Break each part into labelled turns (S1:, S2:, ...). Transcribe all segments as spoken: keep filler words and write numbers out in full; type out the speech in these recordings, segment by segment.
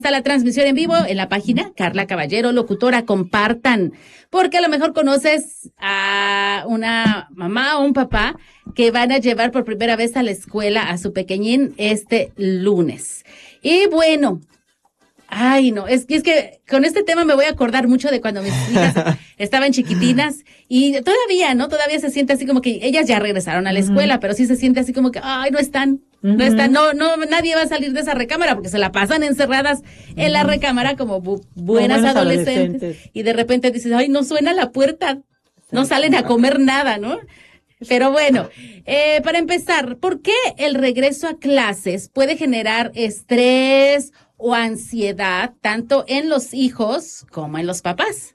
S1: Está la transmisión en vivo en la página Carla Caballero, locutora. Compartan, porque a lo mejor conoces a una mamá o un papá que van a llevar por primera vez a la escuela a su pequeñín este lunes. Y bueno, ay, no, es que, es que con este tema me voy a acordar mucho de cuando mis hijas estaban chiquitinas y todavía, ¿no? Todavía se siente así como que ellas ya regresaron a la escuela, uh-huh. pero sí se siente así como que, ay, no están, uh-huh. no están, no, no, nadie va a salir de esa recámara porque se la pasan encerradas uh-huh. en la recámara como bu- buenas adolescentes. adolescentes. Y de repente dices, ay, no suena la puerta, no salen a comer nada, ¿no? Pero bueno, eh, para empezar, ¿por qué el regreso a clases puede generar estrés o ansiedad tanto en los hijos como en los papás?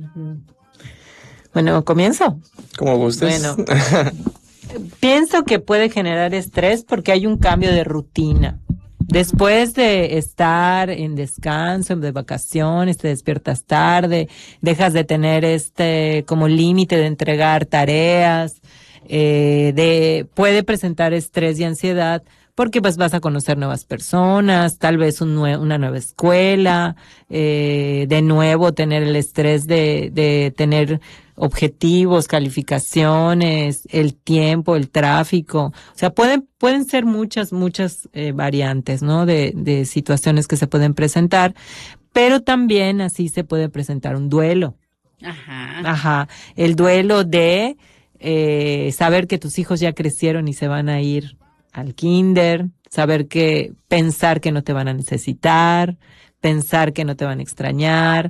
S2: Bueno, ¿comienzo?
S3: Como gustes.
S2: Bueno, pienso que puede generar estrés porque hay un cambio de rutina. Después de estar en descanso, de vacaciones, te despiertas tarde, dejas de tener este como límite de entregar tareas, eh, de puede presentar estrés y ansiedad porque pues vas a conocer nuevas personas, tal vez un nue- una nueva escuela, eh, de nuevo tener el estrés de, de tener objetivos, calificaciones, el tiempo, el tráfico. O sea, pueden, pueden ser muchas, muchas eh, variantes, ¿no? De, de situaciones que se pueden presentar, pero también así se puede presentar un duelo.
S1: Ajá.
S2: Ajá. El duelo de eh, saber que tus hijos ya crecieron y se van a ir al kinder, saber que, pensar que no te van a necesitar, pensar que no te van a extrañar,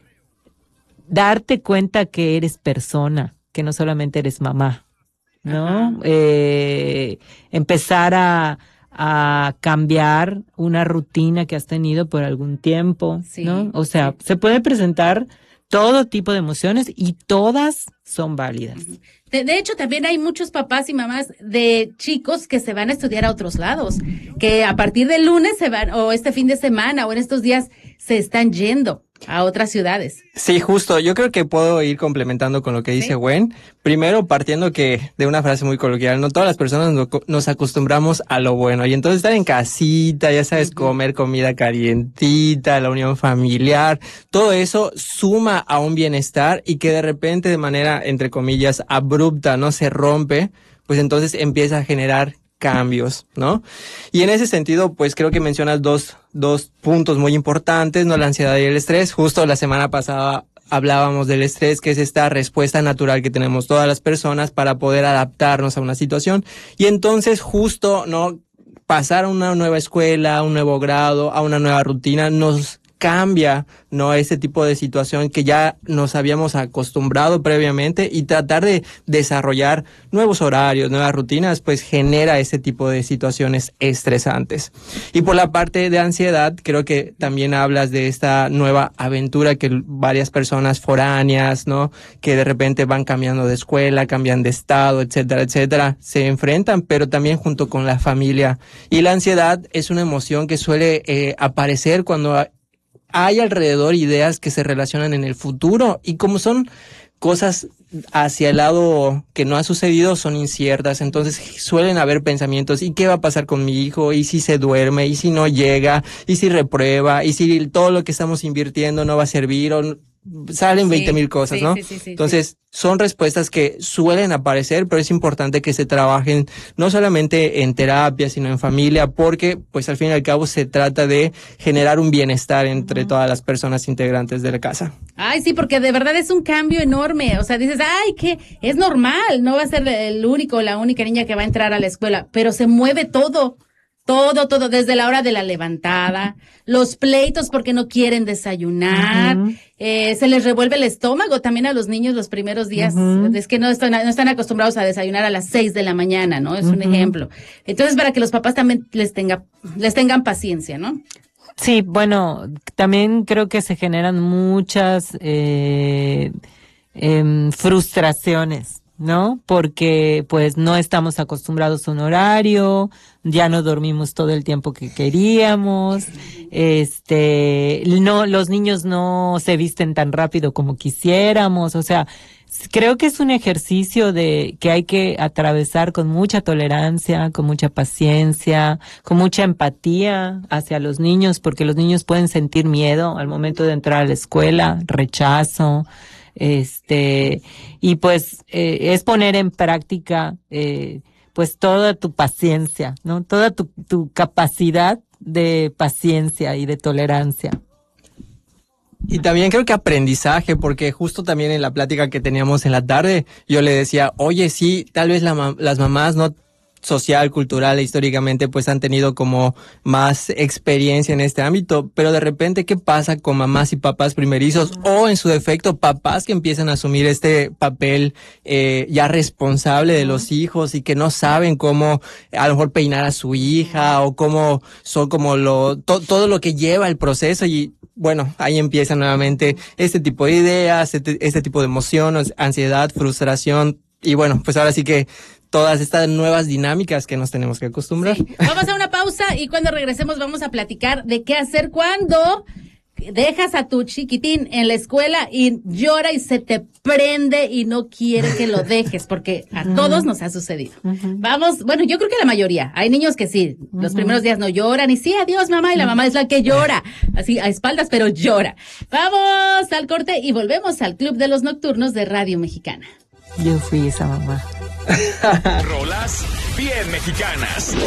S2: darte cuenta que eres persona, que no solamente eres mamá, ¿no? Eh, empezar a, a cambiar una rutina que has tenido por algún tiempo,
S1: sí,
S2: ¿no? O sea,
S1: sí.
S2: se puede presentar todo tipo de emociones y todas son válidas.
S1: De, de hecho, también hay muchos papás y mamás de chicos que se van a estudiar a otros lados, que a partir del lunes se van, o este fin de semana, o en estos días, se están yendo a otras ciudades.
S3: Sí, justo. Yo creo que puedo ir complementando con lo que dice
S1: ¿Sí?
S3: Gwen. Primero, partiendo que de una frase muy coloquial, no todas las personas no, nos acostumbramos a lo bueno. Y entonces estar en casita, ya sabes, uh-huh. comer comida calientita, la unión familiar, todo eso suma a un bienestar y que de repente de manera, entre comillas, abrupta, no se rompe, pues entonces empieza a generar cambios, ¿no? Y en ese sentido, pues creo que mencionas dos, dos puntos muy importantes, ¿no? La ansiedad y el estrés. Justo la semana pasada hablábamos del estrés, que es esta respuesta natural que tenemos todas las personas para poder adaptarnos a una situación. Y entonces justo, ¿no? Pasar a una nueva escuela, a un nuevo grado, a una nueva rutina, nos cambia, ¿no? Ese tipo de situación que ya nos habíamos acostumbrado previamente, y tratar de desarrollar nuevos horarios, nuevas rutinas, pues genera ese tipo de situaciones estresantes. Y por la parte de ansiedad, creo que también hablas de esta nueva aventura que varias personas foráneas, ¿no? Que de repente van cambiando de escuela, cambian de estado, etcétera, etcétera, se enfrentan, pero también junto con la familia. Y la ansiedad es una emoción que suele eh, aparecer cuando hay alrededor ideas que se relacionan en el futuro, y como son cosas hacia el lado que no ha sucedido, son inciertas, entonces suelen haber pensamientos: ¿y qué va a pasar con mi hijo? ¿Y si se duerme? ¿Y si no llega? ¿Y si reprueba? ¿Y si todo lo que estamos invirtiendo no va a servir? O salen veinte mil cosas,
S1: sí,
S3: ¿no?
S1: Sí, sí, sí,
S3: Entonces,
S1: sí.
S3: son respuestas que suelen aparecer, pero es importante que se trabajen no solamente en terapia, sino en familia, porque pues al fin y al cabo se trata de generar un bienestar entre uh-huh. todas las personas integrantes de la casa.
S1: Ay, sí, porque de verdad es un cambio enorme. O sea, dices, ay, que es normal, no va a ser el único o la única niña que va a entrar a la escuela, pero se mueve todo. Todo, todo, desde la hora de la levantada, los pleitos porque no quieren desayunar, uh-huh. eh, se les revuelve el estómago también a los niños los primeros días, uh-huh. es que no están, no están acostumbrados a desayunar a las seis de la mañana, ¿no? Es uh-huh. un ejemplo. Entonces, para que los papás también les tenga, les tengan paciencia, ¿no?
S2: Sí, bueno, también creo que se generan muchas eh, eh, frustraciones, ¿no? Porque pues no estamos acostumbrados a un horario, ya no dormimos todo el tiempo que queríamos, este, no, los niños no se visten tan rápido como quisiéramos, o sea, Creo que es un ejercicio de que hay que atravesar con mucha tolerancia, con mucha paciencia, con mucha empatía hacia los niños, porque los niños pueden sentir miedo al momento de entrar a la escuela, rechazo, este, y pues eh, es poner en práctica eh, pues toda tu paciencia, ¿no? Toda tu, tu capacidad de paciencia y de tolerancia.
S3: Y también creo que aprendizaje, porque justo también en la plática que teníamos en la tarde, yo le decía, oye, sí, tal vez la, las mamás no social, cultural e históricamente pues han tenido como más experiencia en este ámbito, pero de repente, ¿qué pasa con mamás y papás primerizos o en su defecto papás que empiezan a asumir este papel eh, ya responsable de los hijos y que no saben cómo a lo mejor peinar a su hija o cómo son como lo to, todo lo que lleva el proceso? Y bueno, ahí empieza nuevamente este tipo de ideas, este, este tipo de emociones, ansiedad, frustración y bueno, pues ahora sí que todas estas nuevas dinámicas que nos tenemos que acostumbrar.
S1: Sí. Vamos a una pausa y cuando regresemos vamos a platicar de qué hacer cuando dejas a tu chiquitín en la escuela y llora y se te prende y no quiere que lo dejes, porque a uh-huh. todos nos ha sucedido. Uh-huh. Vamos, bueno, yo creo que la mayoría. Hay niños que sí, uh-huh. los primeros días no lloran y sí, adiós mamá, y la mamá es la que llora, así a espaldas, pero llora. Vamos al corte y volvemos al Club de los Nocturnos de Radio Mexicana.
S2: Yo fui esa mamá.
S4: Rolas bien mexicanas.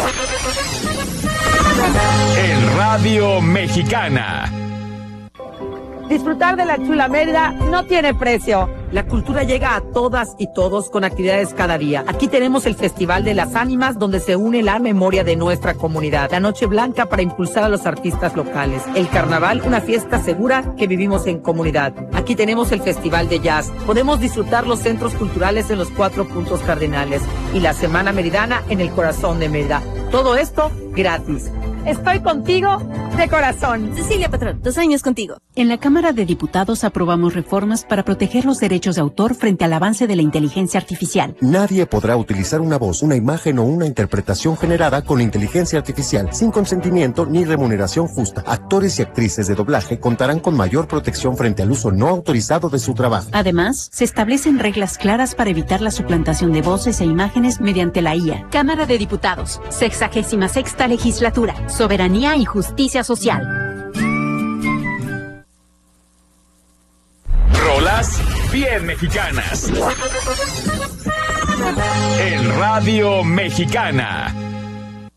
S4: En Radio Mexicana.
S5: Disfrutar de la chula Mérida no tiene precio. La cultura llega a todas y todos con actividades cada día. Aquí tenemos el Festival de las Ánimas, donde se une la memoria de nuestra comunidad. La Noche Blanca para impulsar a los artistas locales. El Carnaval, una fiesta segura que vivimos en comunidad. Aquí tenemos el Festival de Jazz. Podemos disfrutar los centros culturales en los cuatro puntos cardinales. Y la Semana Meridana en el corazón de Mérida. Todo esto gratis. Estoy contigo de corazón.
S6: Cecilia Patrón, dos años contigo.
S7: En la Cámara de Diputados aprobamos reformas para proteger los derechos de autor frente al avance de la inteligencia artificial.
S8: Nadie podrá utilizar una voz, una imagen o una interpretación generada con inteligencia artificial sin consentimiento ni remuneración justa. Actores y actrices de doblaje contarán con mayor protección frente al uso no autorizado de su trabajo.
S7: Además, se establecen reglas claras para evitar la suplantación de voces e imágenes mediante la I A.
S6: Cámara de Diputados, sexagésima sexta legislatura. Soberanía y justicia social.
S4: Rolas bien mexicanas. En Radio Mexicana.